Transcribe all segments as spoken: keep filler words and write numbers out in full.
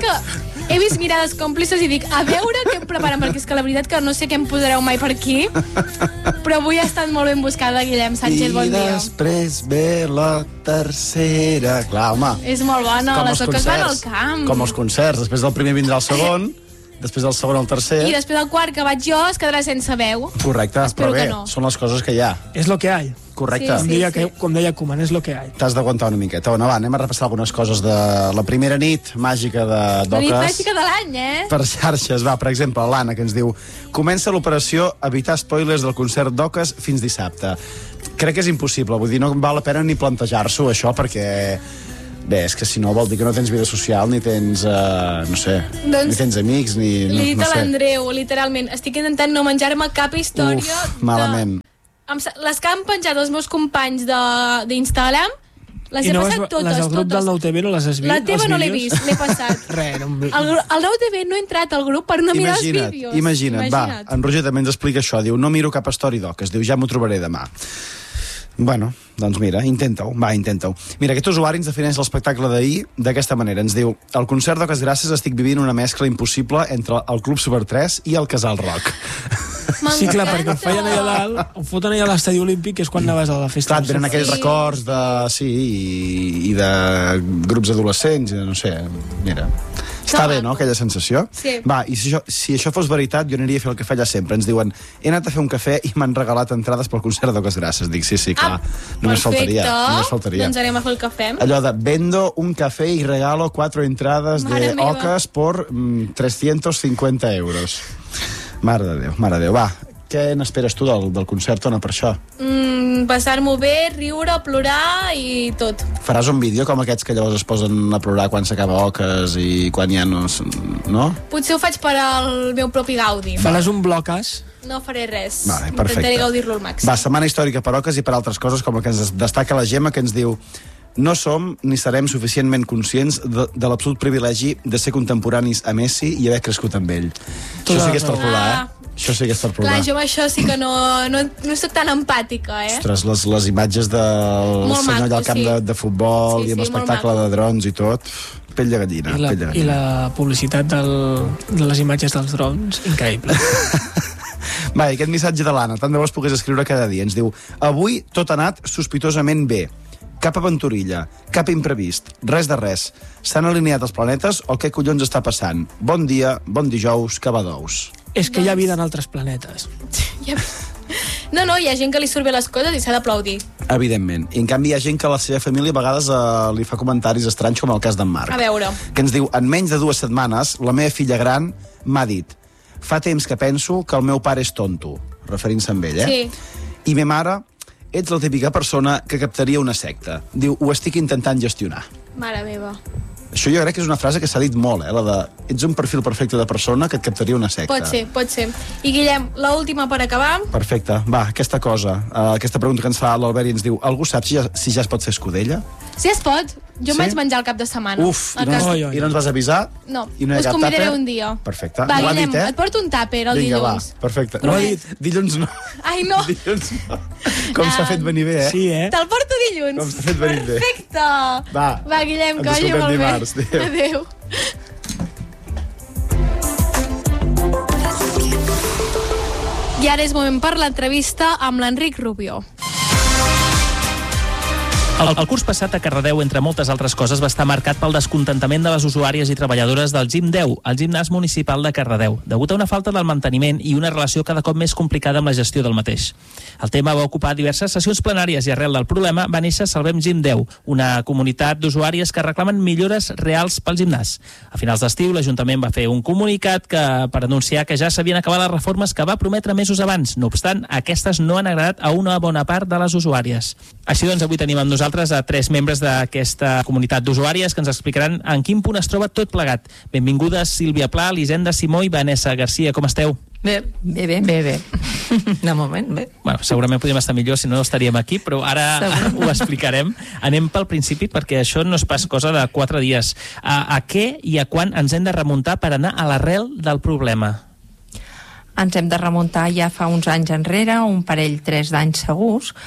que he vist mirades còmplices i dic, a veure què em preparen, perquè és que la veritat que no sé què em posareu mai per aquí, però avui ha estat molt ben buscada, Guillem Sánchez, bon dia. I després ve la tercera. Clar, home. És molt bona, les oques van al camp. Com els concerts, després del primer vindrà el segon, després del segon el tercer. I després del quart que vaig jo es quedarà sense veu. Correcte, Espero però bé, que no. són les coses que hi ha. És lo que hay. Correcte. Sí, Com sí, deia, sí. que, com deia Koeman, és lo que hay. T'has d'aguantar una miqueta. Bueno, va, anem a repassar algunes coses de la primera nit màgica de La nit d'Oques. màgica de l'any, eh? Per xarxes, va, per exemple, l'Anna, que ens diu: comença l'operació evitar spoilers del concert d'Oques fins dissabte. Crec que és impossible, vull dir, no val la pena ni plantejar-s'ho, això, perquè... Bé, és que si no vol dir que no tens vida social, ni tens, uh, no sé, Doncs ni tens amics, ni... Li he No, dit no a sé. l'Andreu, literalment, estic intentant no menjar-me cap història... Uf, malament. De... Em sa- Les que han penjat els meus companys de- d'Instagram, les I he no passat vas- totes, les del grup totes. del nou T V no les has vist? La teva els no l'he vídeos? vist, l'he passat. Res, no... em- El, gru- el nou T V no he entrat al grup per no mirar els Imagina't, vídeos. imagina't, va, en Roger també ens explica això, diu, no miro cap story d'Oques, diu, ja m'ho trobaré demà. Bueno, doncs mira, intenta-ho, va, intenta-ho. Mira, aquest usuari ens defineix l'espectacle d'ahir d'aquesta manera, ens diu: al concert d'Oques Gràcies estic vivint una mescla impossible entre el Club Super tres i el Casal Rock. Sí, clar, perquè ho feien allà dalt, ho foten allà a l'estadi olímpic, que és quan anaves a la festa. Clar, tenen aquells Sí. records de... Sí, i, i de grups adolescents, i de no sé, mira... Està bé, no, aquella sensació? Sí. Va, i si això, si això fos veritat, jo aniria a fer el que fa allà sempre. Ens diuen, he anat a fer un cafè i m'han regalat entrades pel concert d'Oques Gràcies. Dic, sí, sí, clar, només faltaria. Només faltaria. Doncs anem a fer el cafè. Allò de, vendo un café y regalo cuatro entradas Mare de meva. Oques por mm, trescientos cincuenta euros. Mare de Déu, mare de Déu. Va, què n'esperes tu del, del concert, Ona, per això? Mm, Passar-m'ho bé, riure, plorar i tot. Faràs un vídeo com aquests que llavors es posen a plorar quan s'acaba Oques i quan ja no... s- no? Potser ho faig per al meu propi gaudi. Faràs un blocàs. No faré res. Vale, perfecte. Intentaré gaudir-lo al màxim. Va, setmana històrica per Oques i per altres coses, com el que ens destaca la Gemma, que ens diu: no som ni serem suficientment conscients de, de l'absolut privilegi de ser contemporanis a Messi i haver crescut amb ell. Tota Això sí que és per raó. plorar, Ah. eh? Això sí que és per plorar. Clar, jo amb això sí que no, no, no soc tan empàtica, eh? Ostres, les, les imatges del Molt senyor allà al maco, camp sí. de, de futbol Sí, i amb sí, molt espectacle maco. de drons i tot, pell de gallina. I la, pell de I gallina. la publicitat del, de les imatges dels drons, increïble. Va, i aquest missatge de l'Anna, tant de bo es pogués escriure cada dia. Ens diu: avui tot ha anat sospitosament bé. Cap aventurilla, cap imprevist, res de res. S'han alineat els planetes o què collons està passant? Bon dia, bon dijous, que va d'ous. És que hi ha vida en altres planetes. Ja... No, no, hi ha gent que li surt bé les coses i s'ha d'aplaudir. Evidentment. I en canvi hi ha gent que a la seva família a vegades eh, li fa comentaris estranys, com el cas d'en Marc. A veure. Que ens diu: en menys de dues setmanes, la meva filla gran m'ha dit: fa temps que penso que el meu pare és tonto, referint-se amb ell, eh? Sí. I me mare, ets la típica persona que captaria una secta. Diu, ho estic intentant gestionar. Mare meva. Això jo crec que és una frase que s'ha dit molt, eh? La de, ets un perfil perfecte de persona que et captaria una secta. Pot ser, pot ser. I Guillem, l'última per acabar. Perfecte. Va, aquesta cosa, uh, aquesta pregunta que ens fa l'Albert i ens diu: algú sap si ja, si ja es pot fer escudella? Si es pot, jo Sí? sí? vaig menjar el cap de setmana. Uf, a i no, ens, casa. Oi, oi. i no ens vas avisar? No, I no hi ha us cap convidaré tàper? un dia. Perfecte. Va, Ho ha Guillem, dit, eh? et porto un tàper el Vinga, dilluns. va, perfecte. Ho ha No, dit. dilluns no. Ai, no. Dilluns no. Com s'ha fet venir bé, eh? Sí, eh? Te'l porto dilluns. Com s'ha fet venir bé. Perfecte. Va. Va, Guillem, que Ens vagi escoltem molt dimarts. bé. Adéu. Adéu. I ara és moment per l'entrevista amb l'Enric Rubio. El, el curs passat a Cardedeu, entre moltes altres coses, va estar marcat pel descontentament de les usuàries i treballadores del Gim deu, el gimnàs municipal de Cardedeu, degut a una falta del manteniment i una relació cada cop més complicada amb la gestió del mateix. El tema va ocupar diverses sessions plenàries i arrel del problema va néixer Salvem Gim deu, una comunitat d'usuàries que reclamen millores reals pel gimnàs. A finals d'estiu, l'Ajuntament va fer un comunicat que, per anunciar que ja s'havien acabat les reformes que va prometre mesos abans. No obstant, aquestes no han agradat a una bona part de les usuàries. Així doncs, avui tenim amb nosaltres a tres membres d'aquesta comunitat d'usuàries que ens explicaran en quin punt es troba tot plegat. Benvingudes Sílvia Pla, Elisenda Simó i Vanessa Garcia. Com esteu? Bé, bé, bé, bé, bé. De moment, bé. Bueno, segurament podríem estar millor, si no estaríem aquí, però ara ho explicarem. Anem pel principi, perquè això no és pas cosa de quatre dies. A, a què i a quan ens hem de remuntar per anar a l'arrel del problema? Ens hem de remuntar ja fa uns anys enrere, un parell, tres d'anys segurs,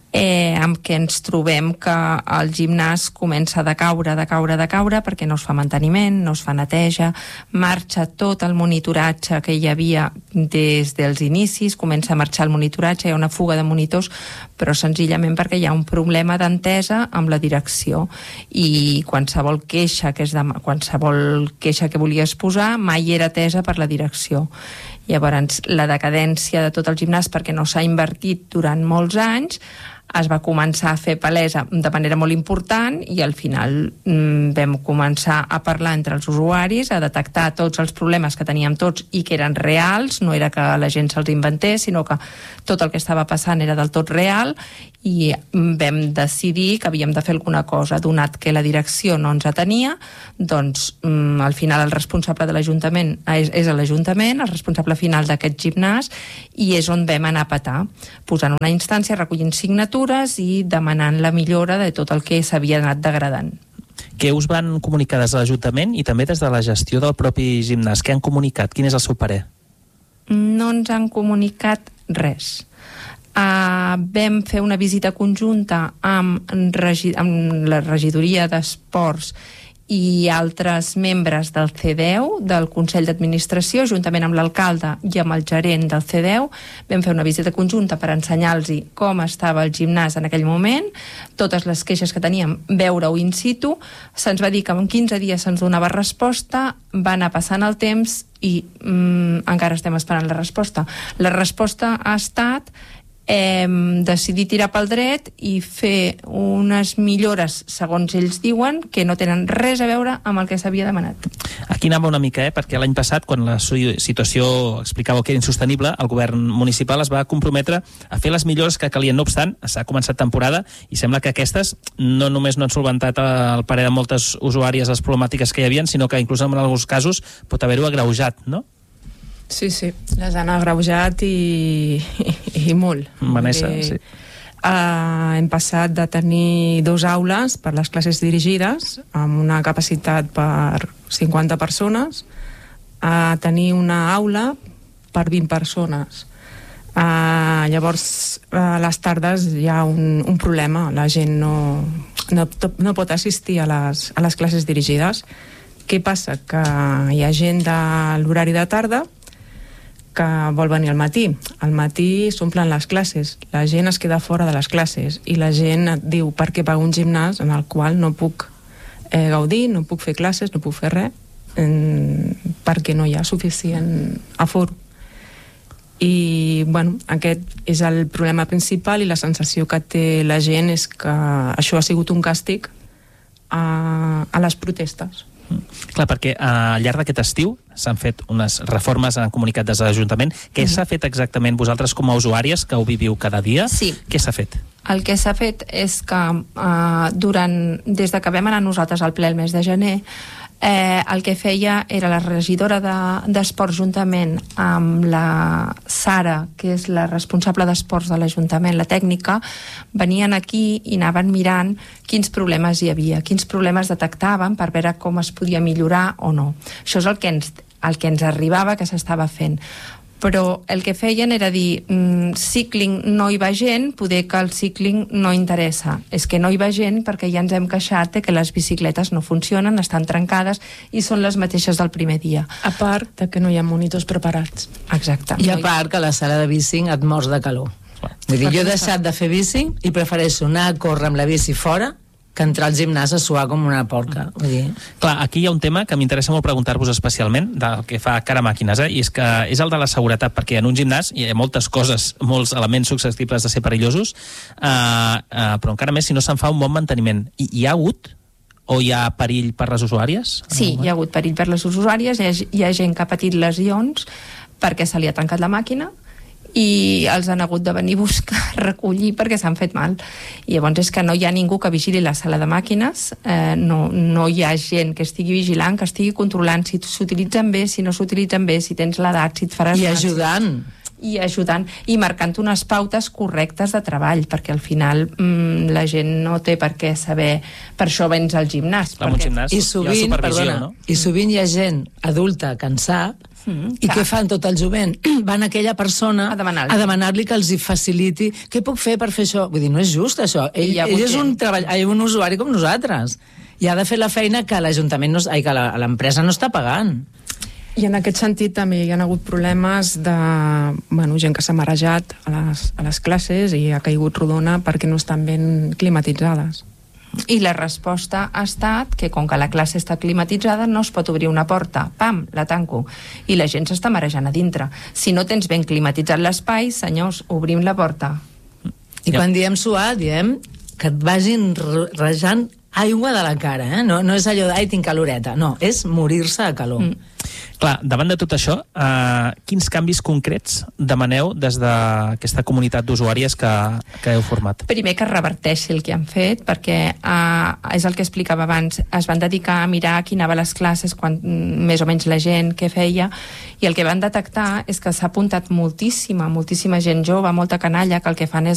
eh, amb què ens trobem que el gimnàs comença a decaure, a decaure, a decaure, perquè no es fa manteniment, no es fa neteja, marxa tot el monitoratge que hi havia des dels inicis, comença a marxar el monitoratge, hi ha una fuga de monitors, però senzillament perquè hi ha un problema d'entesa amb la direcció, i qualsevol queixa que, és de, qualsevol queixa que volies posar mai era atesa per la direcció. Llavors, la decadència de tot el gimnàs, perquè no s'ha invertit durant molts anys, es va començar a fer palesa de manera molt important, i al final mmm, vam començar a parlar entre els usuaris, a detectar tots els problemes que teníem tots i que eren reals, no era que la gent se'ls inventés, sinó que tot el que estava passant era del tot real, i vam decidir que havíem de fer alguna cosa. Donat que la direcció no ens atenia, doncs mmm, al final el responsable de l'Ajuntament és, és l'Ajuntament, el responsable final d'aquest gimnàs, i és on vam anar a petar, posant una instància, recollint signatures i demanant la millora de tot el que s'havia anat degradant. Què us van comunicar des de l'Ajuntament i també des de la gestió del propi gimnàs? Què han comunicat? Quin és el seu parer? No ens han comunicat res. Uh, vam fer una visita conjunta amb, regi amb la regidoria d'Esports i altres membres del C deu, del Consell d'Administració, juntament amb l'alcalde i amb el gerent del C deu. Vam fer una visita conjunta per ensenyar-los com estava el gimnàs en aquell moment, totes les queixes que teníem, veure-ho in situ. Se'ns va dir que en quinze dies se'ns donava resposta, va anar passant el temps i mm, encara estem esperant la resposta. La resposta ha estat hem decidit tirar pel dret i fer unes millores, segons ells diuen, que no tenen res a veure amb el que s'havia demanat. Aquí anava una mica, eh? Perquè l'any passat, quan la situació explicava que era insostenible, el govern municipal es va comprometre a fer les millores que calien. No obstant, s'ha començat temporada i sembla que aquestes no només no han solventat el parer de moltes usuàries les problemàtiques que hi havia, sinó que inclús en alguns casos pot haver-ho agreujat, no? Sí, sí, les han agreujat i, i, i molt. Vanessa, eh, sí. Uh, hem passat de tenir dos aules per les classes dirigides, amb una capacitat per cinquanta persones, a tenir una aula per vint persones. Uh, llavors, a les tardes hi ha un, un problema, la gent no, no, no pot assistir a les, a les classes dirigides. Què passa? Que hi ha gent de l'horari de tarda que vol venir al matí. Al matí s'omplen les classes, la gent es queda fora de les classes i la gent et diu per què pago un gimnàs en el qual no puc eh, gaudir, no puc fer classes, no puc fer res, eh, perquè no hi ha suficient aforo. I bueno, aquest és el problema principal, i la sensació que té la gent és que això ha sigut un càstig a, a les protestes. Clar, perquè al llarg d'aquest estiu s'han fet unes reformes, han comunicat des de l'Ajuntament. Què s'ha fet exactament vosaltres com a usuàries que ho viviu cada dia? Sí. Què s'ha fet? El que s'ha fet és que uh, durant, des de que vam anar nosaltres al ple el mes de gener, eh, el que feia era la regidora d'Esports, de, juntament amb la Sara, que és la responsable d'Esports de l'Ajuntament, la tècnica, venien aquí i anaven mirant quins problemes hi havia, quins problemes detectaven per veure com es podia millorar o no. Això és el que ens, el que ens arribava que s'estava fent. Però el que feien era dir mmm, cicling no hi va gent, poder que el cicling no interessa. És que no hi va gent perquè ja ens hem queixat de que les bicicletes no funcionen, estan trencades i són les mateixes del primer dia. A part de que no hi ha monitors preparats. Exacte. I a part que a la sala de bici et mors de calor. Vull dir, jo he deixat de fer bici i prefereixo anar a córrer amb la bici fora que entrar al gimnàs a suar com una porca. Vull dir. Clar, aquí hi ha un tema que m'interessa molt preguntar-vos especialment del que fa cara a màquines, eh? I és que és el de la seguretat, perquè en un gimnàs hi ha moltes coses, molts elements susceptibles de ser perillosos, eh, eh, però encara més si no se'n fa un bon manteniment. I hi ha hagut o hi ha perill per les usuàries? Sí, hi ha hagut perill per les usuàries, hi ha, hi ha gent que ha patit lesions perquè se li ha tancat la màquina i els han hagut de venir a buscar, recollir perquè s'han fet mal. I llavors és que no hi ha ningú que vigili la sala de màquines, eh, no, no hi ha gent que estigui vigilant, que estigui controlant si s'utilitzen bé, si no s'utilitzen bé, si tens l'edat, si et faràs I mal. ajudant. i ajudant i marcant unes pautes correctes de treball, perquè al final mmm, la gent no té per què saber, per això vens al gimnàs. Clar, perquè... gimnàs I sovint, perdona, no? i sovint hi ha gent adulta que en sap, Mm, I què fan tot el jovent? Van a aquella persona a demanar-li demanar que els hi faciliti. Què puc fer per fer això? Vull dir, no és just això. Ell, ell és un, treball, un usuari com nosaltres. I ha de fer la feina que l'Ajuntament, no, ai, que l'empresa no està pagant. I en aquest sentit també hi ha hagut problemes de bueno, gent que s'ha marejat a les, a les classes i ha caigut rodona perquè no estan ben climatitzades. I la resposta ha estat que com que la classe està climatitzada no es pot obrir una porta, pam, la tanco, i la gent s'està marejant a dintre. Si no tens ben climatitzat l'espai, senyors, obrim la porta. I quan diem suar, diem que et vagin rejant aigua de la cara, eh? No, no és allò de, ai, tinc caloreta, no, és morir-se de calor. Mm. Clar, davant de tot això, eh, quins canvis concrets demaneu des d'aquesta comunitat d'usuàries que, que heu format? Primer que reverteixi el que han fet, perquè eh, és el que explicava abans, es van dedicar a mirar qui anava a les classes, quan, més o menys la gent, què feia, i el que van detectar és que s'ha apuntat moltíssima, moltíssima gent jove, molta canalla, que el que fan és